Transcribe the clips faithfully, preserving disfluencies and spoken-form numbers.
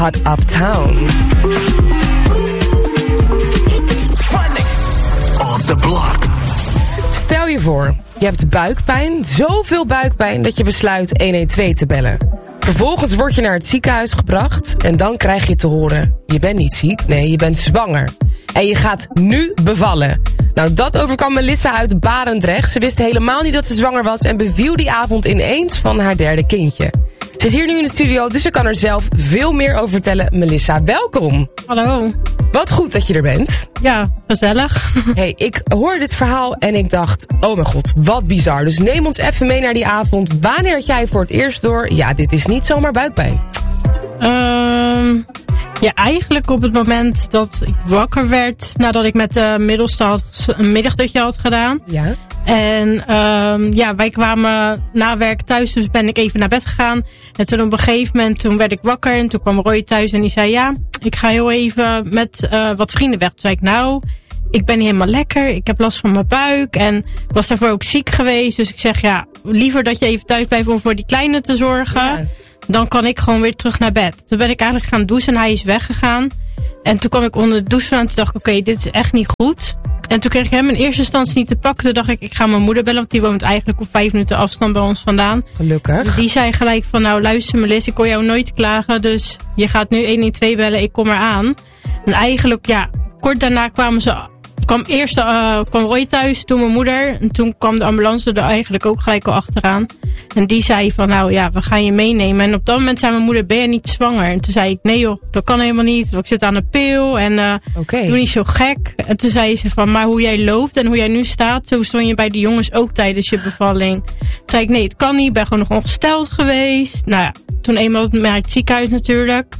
Hot Uptown. The block. Stel je voor, je hebt buikpijn, zoveel buikpijn dat je besluit een een twee te bellen. Vervolgens word je naar het ziekenhuis gebracht en dan krijg je te horen: je bent niet ziek, nee, je bent zwanger. En je gaat nu bevallen. Nou, dat overkwam Melissa uit Barendrecht. Ze wist helemaal niet dat ze zwanger was en beviel die avond ineens van haar derde kindje. Ze is hier nu in de studio, dus ze kan er zelf veel meer over vertellen. Melissa, welkom. Hallo. Wat goed dat je er bent. Ja, gezellig. Hey, ik hoorde dit verhaal en ik dacht, oh mijn god, wat bizar. Dus neem ons even mee naar die avond. Wanneer had jij voor het eerst door, ja, dit is niet zomaar buikpijn? Um, ja, eigenlijk op het moment dat ik wakker werd, nadat ik met de middelste had, een middagdutje had gedaan. Ja. En um, ja, wij kwamen na werk thuis, dus ben ik even naar bed gegaan. En toen op een gegeven moment, toen werd ik wakker en toen kwam Roy thuis en die zei, ja, ik ga heel even met uh, wat vrienden weg. Toen zei ik, nou, ik ben niet helemaal lekker, ik heb last van mijn buik en ik was daarvoor ook ziek geweest. Dus ik zeg, ja, liever dat je even thuis blijft om voor die kleine te zorgen. Ja. Dan kan ik gewoon weer terug naar bed. Toen ben ik eigenlijk gaan douchen en hij is weggegaan. En toen kwam ik onder de douche en toen dacht ik, oké, okay, dit is echt niet goed. En toen kreeg ik hem in eerste instantie niet te pakken. Toen dacht ik, ik ga mijn moeder bellen, want die woont eigenlijk op vijf minuten afstand bij ons vandaan. Gelukkig. Dus die zei gelijk van, nou luister Melissa, ik kon jou nooit klagen. Dus je gaat nu een een twee bellen, ik kom eraan. En eigenlijk, ja, kort daarna kwamen ze... kwam eerst uh, kwam Roy thuis, toen mijn moeder. En toen kwam de ambulance er eigenlijk ook gelijk al achteraan. En die zei van, nou ja, we gaan je meenemen. En op dat moment zei mijn moeder, ben je niet zwanger? En toen zei ik, nee joh, dat kan helemaal niet. Want ik zit aan een pil en uh, okay. doe niet zo gek. En toen zei ze van, maar hoe jij loopt en hoe jij nu staat, zo stond je bij de jongens ook tijdens je bevalling. Toen zei ik, nee, het kan niet, ik ben gewoon nog ongesteld geweest. Nou ja, toen eenmaal naar het ziekenhuis natuurlijk.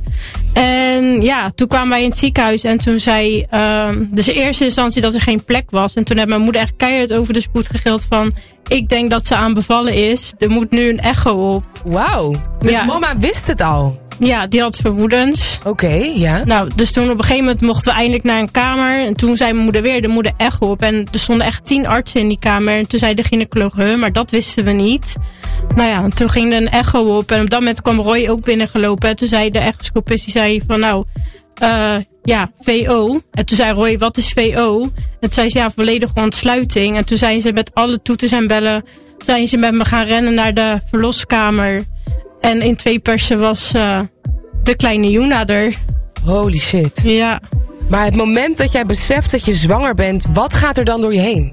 En ja, toen kwamen wij in het ziekenhuis en toen zei, um, dus in eerste instantie dat er geen plek was. En toen heeft mijn moeder echt keihard over de spoed gegild van, ik denk dat ze aan bevallen is. Er moet nu een echo op. Wauw. Dus ja. Mama wist het al? Ja, die had vermoedens. Oké, okay, ja. Nou, dus toen op een gegeven moment mochten we eindelijk naar een kamer. En toen zei mijn moeder weer, er moet een echo op. En er stonden echt tien artsen in die kamer. En toen zei de gynaecoloog, huh, maar dat wisten we niet. Nou ja, en toen ging er een echo op. En op dat moment kwam Roy ook binnengelopen. En toen zei de echoscopist, die zei van, nou, uh, ja, V O. En toen zei Roy, wat is V O? En toen zei ze, ja, volledige ontsluiting. En toen zijn ze met alle toeters en bellen, zijn ze met me gaan rennen naar de verloskamer. En in twee persen was uh, de kleine Juna er. Holy shit. Ja. Maar het moment dat jij beseft dat je zwanger bent, wat gaat er dan door je heen?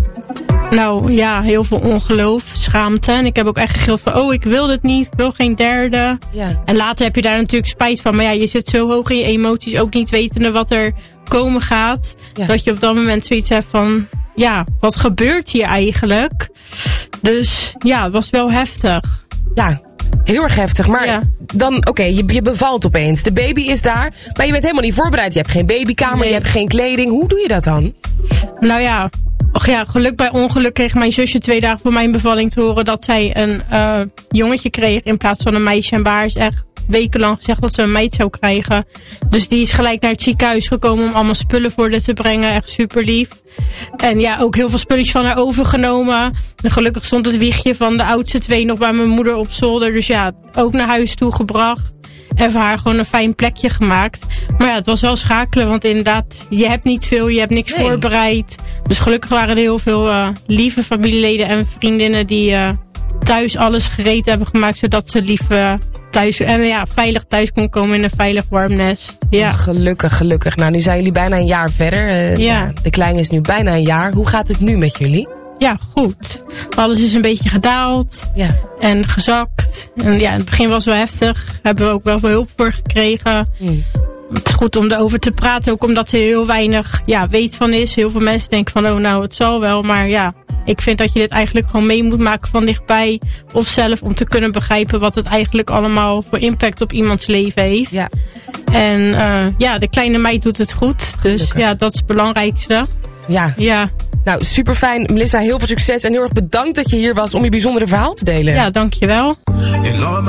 Nou ja, heel veel ongeloof, schaamte. En ik heb ook echt gegild van, oh, ik wil dit niet, ik wil geen derde. Ja. En later heb je daar natuurlijk spijt van. Maar ja, je zit zo hoog in je emoties, ook niet wetende wat er komen gaat. Ja. Dat je op dat moment zoiets hebt van, ja, wat gebeurt hier eigenlijk? Dus ja, het was wel heftig. Ja, heel erg heftig. Maar ja. dan, oké, okay, je, je bevalt opeens. De baby is daar, maar je bent helemaal niet voorbereid. Je hebt geen babykamer, nee. Je hebt geen kleding. Hoe doe je dat dan? Nou ja, och ja, geluk bij ongeluk kreeg mijn zusje twee dagen voor mijn bevalling te horen dat zij een uh, jongetje kreeg in plaats van een meisje. En waar is echt wekenlang gezegd dat ze een meid zou krijgen. Dus die is gelijk naar het ziekenhuis gekomen om allemaal spullen voor haar te brengen. Echt super lief. En ja, ook heel veel spulletjes van haar overgenomen. En gelukkig stond het wiegje van de oudste twee nog bij mijn moeder op zolder. Dus ja, ook naar huis toe gebracht. En voor haar gewoon een fijn plekje gemaakt. Maar ja, het was wel schakelen. Want inderdaad, je hebt niet veel. Je hebt niks nee. voorbereid. Dus gelukkig waren er heel veel uh, lieve familieleden en vriendinnen die uh, thuis alles gereed hebben gemaakt. Zodat ze lief uh, thuis en ja, veilig thuis kon komen in een veilig warm nest. Ja. Oh, gelukkig, gelukkig. Nou, nu zijn jullie bijna een jaar verder. Uh, ja. De kleine is nu bijna een jaar. Hoe gaat het nu met jullie? Ja, goed. Alles is een beetje gedaald. Ja. En gezakt. En ja, in het begin was het wel heftig. Hebben we ook wel veel hulp voor gekregen. Mm. Het is goed om erover te praten. Ook omdat er heel weinig ja, weet van is. Heel veel mensen denken van, oh nou, het zal wel. Maar ja, ik vind dat je dit eigenlijk gewoon mee moet maken van dichtbij. Of zelf om te kunnen begrijpen wat het eigenlijk allemaal voor impact op iemands leven heeft. Ja. En uh, ja, de kleine meid doet het goed. Dus gelukkig. Ja, dat is het belangrijkste. Ja. Ja. Nou, super fijn. Melissa, heel veel succes en heel erg bedankt dat je hier was om je bijzondere verhaal te delen. Ja, dankjewel.